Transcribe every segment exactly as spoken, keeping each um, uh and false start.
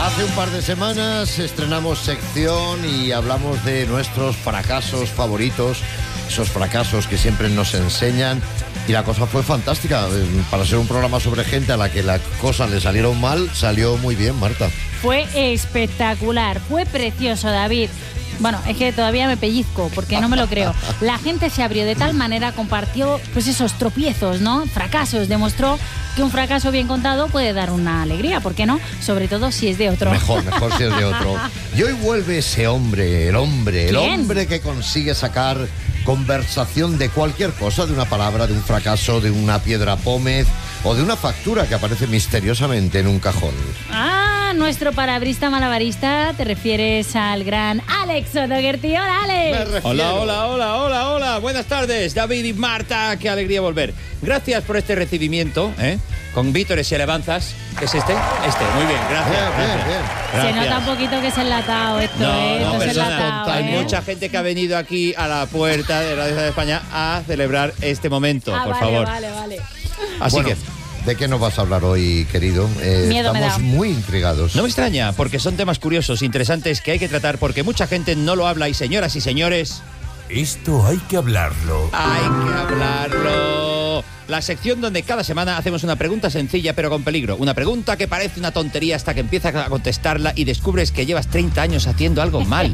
Hace un par de semanas estrenamos sección y hablamos de nuestros fracasos favoritos, esos fracasos que siempre nos enseñan, y la cosa fue fantástica. Para ser un programa sobre gente a la que las cosas le salieron mal, salió muy bien, Marta. Fue espectacular, fue precioso, David. Bueno, es que todavía me pellizco, porque no me lo creo. La gente se abrió de tal manera, compartió pues esos tropiezos, ¿no? Fracasos, demostró que un fracaso bien contado puede dar una alegría, ¿por qué no? Sobre todo si es de otro. Mejor, mejor si es de otro. Y hoy vuelve ese hombre, el hombre, el ¿Quién? hombre que consigue sacar conversación de cualquier cosa, de una palabra, de un fracaso, de una piedra pómez o de una factura que aparece misteriosamente en un cajón. Ah, nuestro parabrista malabarista, te refieres al gran Alex O'Doherty. Hola, Alex. Hola, hola, hola, hola, hola. Buenas tardes, David y Marta. Qué alegría volver. Gracias por este recibimiento, ¿eh? Con vítores y alabanzas. ¿Qué es este? Este, muy bien, gracias. Bien, gracias. bien, bien. Se Gracias. nota un poquito que es enlatado esto, No, ¿eh? no, Esto es persona, enlatado, hay ¿eh? mucha gente que ha venido aquí a la puerta de Radio de España a celebrar este momento, Ah, por vale, favor. vale, vale. Así Bueno, que ¿de qué nos vas a hablar hoy, querido? Eh, Miedo me estamos da. muy intrigados. no me extraña, porque son temas curiosos, interesantes, que hay que tratar, porque mucha gente no lo habla. Y señoras y señores, Esto hay que hablarlo. hay que hablarlo. La sección donde cada semana hacemos una pregunta sencilla pero con peligro. Una pregunta que parece una tontería hasta que empiezas a contestarla y descubres que llevas treinta años haciendo algo mal.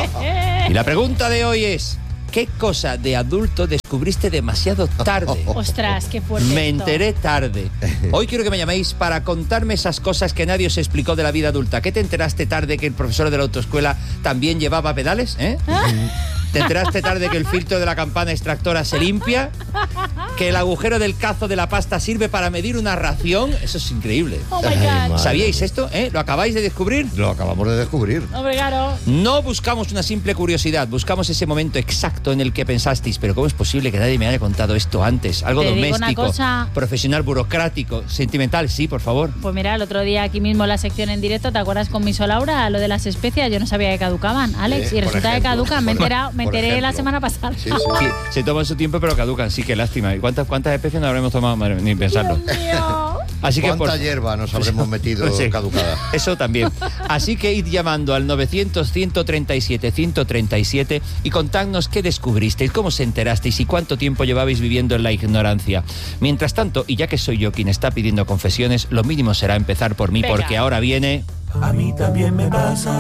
Y la pregunta de hoy es: ¿qué cosa de adulto descubriste demasiado tarde? Ostras, qué fuerte Me esto. enteré tarde. Hoy quiero que me llaméis para contarme esas cosas que nadie os explicó de la vida adulta. ¿Qué te enteraste tarde que el profesor de la autoescuela también llevaba pedales? ¿Eh? ¿Te enteraste tarde que el filtro de la campana extractora se limpia? ¿Que el agujero del cazo de la pasta sirve para medir una ración? Eso es increíble. Oh my Ay, God. madre. ¿Sabíais esto? ¿Eh? ¿Lo acabáis de descubrir? Lo acabamos de descubrir. Hombre, claro. No buscamos una simple curiosidad, buscamos ese momento exacto en el que pensasteis, pero ¿cómo es posible que nadie me haya contado esto antes? Algo Te digo una doméstico, cosa. profesional, burocrático, sentimental, sí, por favor. Pues mira, el otro día aquí mismo en la sección en directo, ¿te acuerdas con mi Laura? Lo de las especias, yo no sabía que caducaban, Alex, Eh, y por resulta que ejemplo, caducan. Me, he por- enterado- me por enteré la ejemplo. semana pasada. Sí, sí. Sí, se toman su tiempo pero caducan, sí, qué lástima. ¿Y cuántas, cuántas especies no habremos tomado? Madre mía, ni pensarlo. Dios mío. Así que ¿Cuánta por- hierba nos habremos metido Sí. caducada? Eso también. Así que id llamando al novecientos, ciento treinta y siete, ciento treinta y siete y contadnos qué descubristeis, cómo se enterasteis y cuánto tiempo llevabais viviendo en la ignorancia. Mientras tanto, y ya que soy yo quien está pidiendo confesiones, lo mínimo será empezar por mí, Venga. porque ahora viene... A mí también me pasa.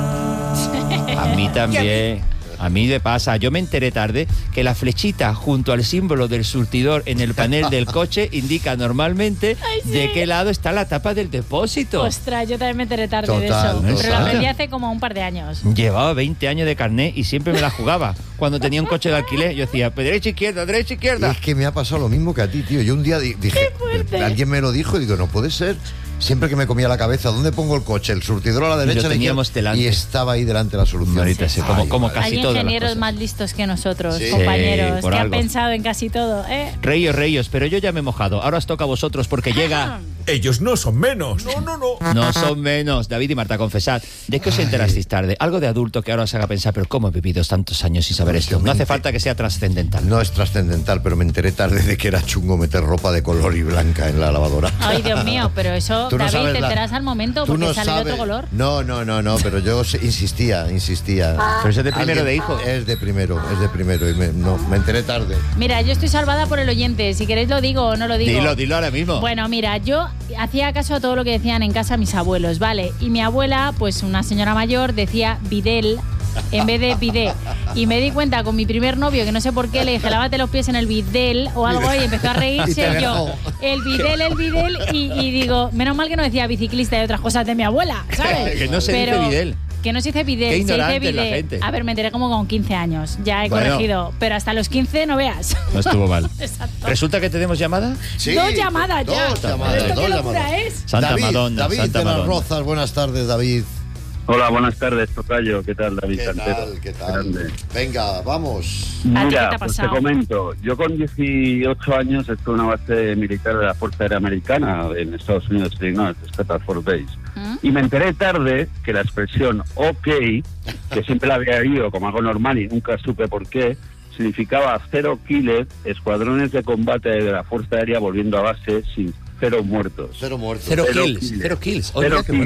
A mí también. A mí me pasa. Yo me enteré tarde que la flechita junto al símbolo del surtidor en el panel del coche indica normalmente Ay, sí. de qué lado está la tapa del depósito. Ostras, yo también me enteré tarde de Total, eso. total. Pero lo aprendí hace como un par de años. Llevaba veinte años de carnet y siempre me la jugaba. Cuando tenía un coche de alquiler, yo decía, pues derecha, izquierda, derecha, izquierda. Es que me ha pasado lo mismo que a ti, tío. Yo un día di- dije, fuerte! alguien me lo dijo y digo, no puede ser. Siempre que me comía la cabeza, ¿dónde pongo el coche? El surtidor a la derecha, lo a la teníamos izquierda, delante. y estaba ahí delante la solución. Marita, sí, como- como madre. casi Hay todas las ingenieros cosas. más listos que nosotros, Sí. compañeros, Sí, por que algo. han pensado en casi todo, ¿eh? Reíos, reíos, pero yo ya me he mojado. Ahora os toca a vosotros porque llega... Ellos no son menos. No, no, no. No son menos. David y Marta, confesad. ¿De qué os enterasteis tarde? Algo de adulto que ahora os haga pensar, pero ¿cómo he vivido tantos años sin saber Pues esto? yo No hace me falta que sea trascendental. No es trascendental, pero me enteré tarde de que era chungo meter ropa de color y blanca en la lavadora. Ay, Dios mío, pero eso, Tú no David, sabes te la- enteras al momento Tú porque no sale de sabes- otro color. No, no, no, no, pero yo se- insistía, insistía. Pero eso es de primero Alguien- de hijo. Es de primero, es de primero. Y me, no, me enteré tarde. Mira, yo estoy salvada por el oyente. Si queréis lo digo o no lo digo. Dilo, dilo ahora mismo. Bueno, mira, yo hacía caso a todo lo que decían en casa mis abuelos, ¿vale? Y mi abuela, pues una señora mayor, decía bidel en vez de bidé. Y me di cuenta con mi primer novio, que no sé por qué, le dije, lávate los pies en el bidel o algo, y empezó a Y reírse. te Y yo, dejó. el bidel, el bidel, y, y digo, menos mal que no decía biciclista y otras cosas de mi abuela, ¿sabes? Que no se dice Pero- bidel. Que no se dice bidel, Qué se dice ignorante es la bidé. gente. A ver, me enteré como con quince años, ya he Bueno. corregido, pero hasta los quince no veas. No estuvo mal. Exacto. ¿Resulta que tenemos llamada? Sí, Dos llamadas ya. Dos llamadas, ¿Esto dos qué locura llamadas. es? Santa David, Madonna, David Santa de las Madonna. Rozas, buenas tardes, David. Hola, buenas tardes, tocayo. ¿Qué tal, David ¿Qué Cantero? tal? ¿Qué tal? Grande. Venga, vamos. ¿A ti qué te Mira, ha pues te pasado? comento. Yo con dieciocho años estuve en una base militar de la Fuerza Aérea Americana en Estados Unidos, Illinois, Stafford Base. ¿Mm? Y me enteré tarde que la expresión OK, que siempre la había oído como algo normal y nunca supe por qué, significaba cero kills, escuadrones de combate de la Fuerza Aérea volviendo a base sin cero muertos. Cero muertos. Cero Cero kills, kills. cero kills. Oye, Cero qué bueno. kills.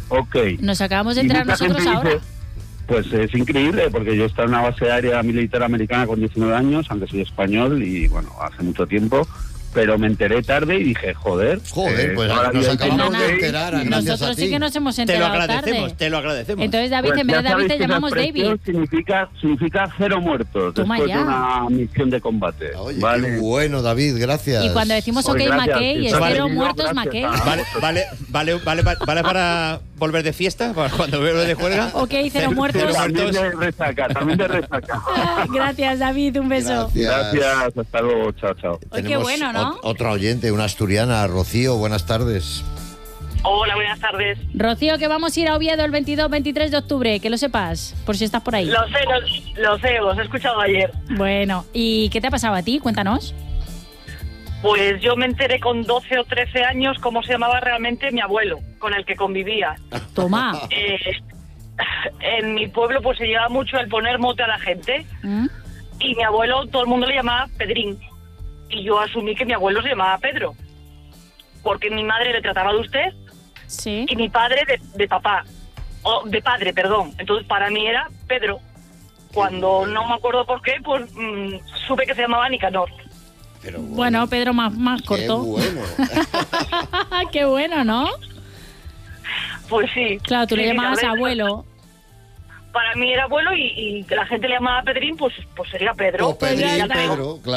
OK. Nos acabamos de Y enterar mucha nosotros gente ahora. dice, pues es increíble, porque yo he estado en una base aérea militar americana con diecinueve años, aunque soy español y, bueno, hace mucho tiempo, pero me enteré tarde y dije, joder. Joder, eh, pues ahora nos yo acabamos entiendo de que- enterar, gracias Nosotros a ti. sí que nos hemos Te lo enterado agradecemos, tarde. te lo agradecemos. Entonces, David, Pues en vez ya de David sabéis te que esa llamamos expresión David. Significa, significa cero muertos Toma después ya. de una misión de combate. Oye, ¿vale? qué bueno, David, gracias. Y cuando decimos OK Pues gracias, McKay, sí, es vale. cero No, muertos gracias McKay. a- Vale, vale, vale, vale, vale, vale para volver de fiesta, para cuando vuelva de juerga. OK, cero muertos. Cero También muertos. de resaca, también de resaca. Gracias, David, un beso. Gracias, hasta luego, chao, chao. Oye, qué Tenemos bueno, ¿no? ot- otra oyente, una asturiana, Rocío, buenas tardes. Hola, buenas tardes. Rocío, que vamos a ir a Oviedo el veintidós veintitrés de octubre, que lo sepas, por si estás por ahí. Lo sé, lo, lo sé, os he escuchado ayer. Bueno, ¿y qué te ha pasado a ti? Cuéntanos. Pues yo me enteré con doce o trece años cómo se llamaba realmente mi abuelo, con el que convivía. Toma. Eh, en mi pueblo pues se lleva mucho el poner mote a la gente ¿Mm? y mi abuelo todo el mundo le llamaba Pedrín y yo asumí que mi abuelo se llamaba Pedro porque mi madre le trataba de usted Sí. y mi padre de, de papá, o de padre, perdón. Entonces para mí era Pedro. Cuando no me acuerdo por qué, pues mmm, supe que se llamaba Nicanor. Pero Bueno, Pedro más, más qué corto. bueno. Qué bueno, ¿no? Pues sí. Claro, tú le Sí, llamabas ¿sabes? abuelo. Para mí era abuelo y, y la gente le llamaba Pedrín, pues, pues sería Pedro. O Pedrín, Ya te digo. Pedro, claro.